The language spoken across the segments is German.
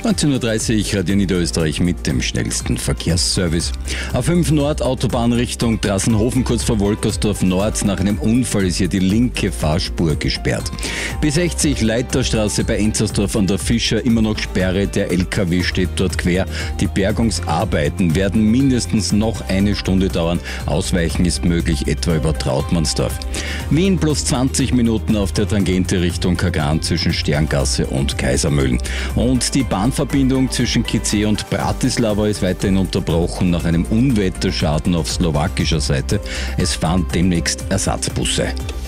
19:30 Uhr, Radio Niederösterreich mit dem schnellsten Verkehrsservice. A5 Nord, Autobahn Richtung Drassenhofen, kurz vor Wolkersdorf Nord. Nach einem Unfall ist hier die linke Fahrspur gesperrt. B60 Leiterstraße bei Enzersdorf an der Fischer, immer noch Sperre. Der LKW steht dort quer. Die Bergungsarbeiten werden mindestens noch eine Stunde dauern. Ausweichen ist möglich, etwa über Trautmannsdorf. Wien plus 20 Minuten auf der Tangente Richtung Kagan zwischen Sterngasse und Kaisermühlen. Und die Bahnverbindung zwischen Kizeh und Bratislava ist weiterhin unterbrochen nach einem Unwetterschaden auf slowakischer Seite. Es fahren demnächst Ersatzbusse.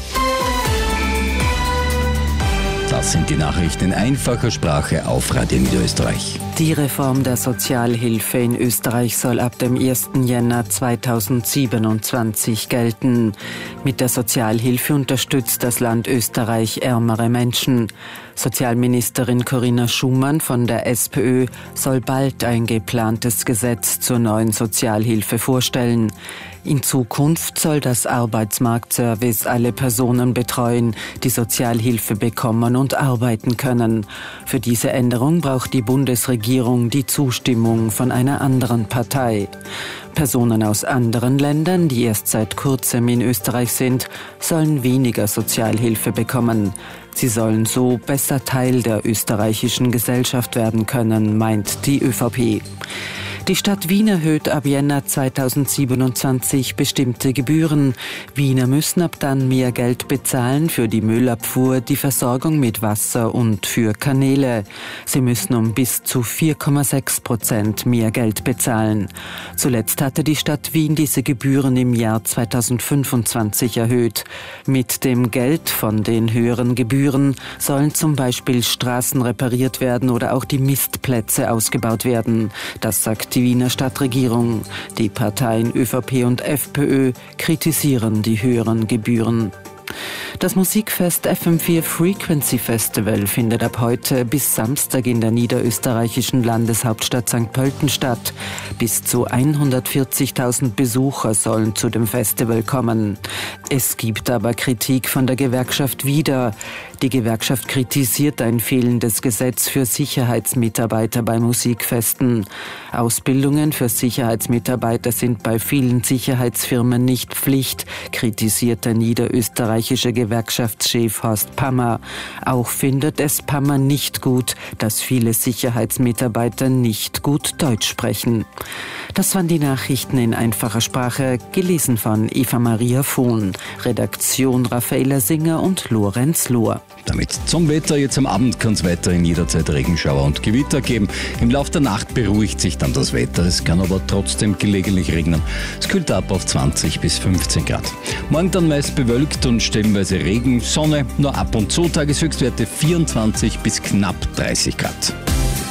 Das sind die Nachrichten in einfacher Sprache auf Radio Niederösterreich. Die Reform der Sozialhilfe in Österreich soll ab dem 1. Jänner 2027 gelten. Mit der Sozialhilfe unterstützt das Land Österreich ärmere Menschen. Sozialministerin Corinna Schumann von der SPÖ soll bald ein geplantes Gesetz zur neuen Sozialhilfe vorstellen. In Zukunft soll das Arbeitsmarktservice alle Personen betreuen, die Sozialhilfe bekommen und arbeiten können. Für diese Änderung braucht die Bundesregierung die Zustimmung von einer anderen Partei. Personen aus anderen Ländern, die erst seit kurzem in Österreich sind, sollen weniger Sozialhilfe bekommen. Sie sollen so besser Teil der österreichischen Gesellschaft werden können, meint die ÖVP. Die Stadt Wien erhöht ab Jänner 2027 bestimmte Gebühren. Wiener müssen ab dann mehr Geld bezahlen für die Müllabfuhr, die Versorgung mit Wasser und für Kanäle. Sie müssen um bis zu 4,6% mehr Geld bezahlen. Zuletzt hatte die Stadt Wien diese Gebühren im Jahr 2025 erhöht. Mit dem Geld von den höheren Gebühren sollen zum Beispiel Straßen repariert werden oder auch die Mistplätze ausgebaut werden. Das sagt die Wiener Stadtregierung. Die Parteien ÖVP und FPÖ kritisieren die höheren Gebühren. Das Musikfest FM4 Frequency Festival findet ab heute bis Samstag in der niederösterreichischen Landeshauptstadt St. Pölten statt. Bis zu 140.000 Besucher sollen zu dem Festival kommen. Es gibt aber Kritik von der Gewerkschaft WIDA. Die Gewerkschaft kritisiert ein fehlendes Gesetz für Sicherheitsmitarbeiter bei Musikfesten. Ausbildungen für Sicherheitsmitarbeiter sind bei vielen Sicherheitsfirmen nicht Pflicht, kritisiert der niederösterreichische Gewerkschaftschef Horst Pammer. Auch findet es Pammer nicht gut, dass viele Sicherheitsmitarbeiter nicht gut Deutsch sprechen. Das waren die Nachrichten in einfacher Sprache, gelesen von Eva Maria Vohn. Redaktion Raffaela Singer und Lorenz Lohr. Damit zum Wetter. Jetzt am Abend kann es weiterhin jederzeit Regenschauer und Gewitter geben. Im Laufe der Nacht beruhigt sich dann das Wetter. Es kann aber trotzdem gelegentlich regnen. Es kühlt ab auf 20 bis 15 Grad. Morgen dann meist bewölkt und stellenweise Regen, Sonne, nur ab und zu. Tageshöchstwerte 24 bis knapp 30 Grad.